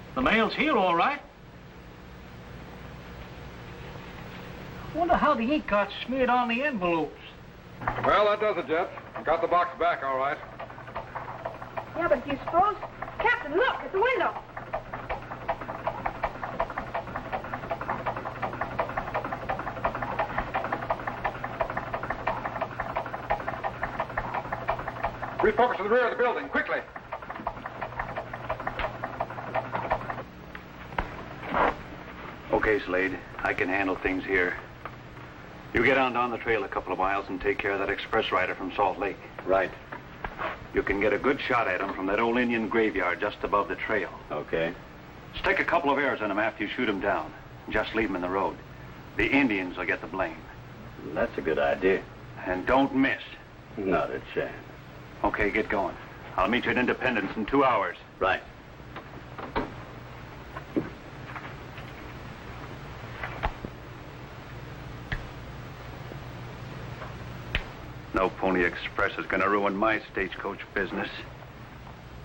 The mail's here, all right. Wonder how the ink got smeared on the envelopes. Well, that does it, Jet. Got the box back, all right. Yeah, but do you suppose... Captain, look, at the window. Refocus to the rear of the building, quickly. Okay, Slade. I can handle things here. You get on down the trail a couple of miles and take care of that express rider from Salt Lake. Right. You can get a good shot at him from that old Indian graveyard just above the trail. Okay. Stick a couple of arrows in him after you shoot him down. Just leave him in the road. The Indians will get the blame. That's a good idea. And don't miss. Not a chance. Okay, get going. I'll meet you at Independence in 2 hours. Right. No Pony Express is going to ruin my stagecoach business.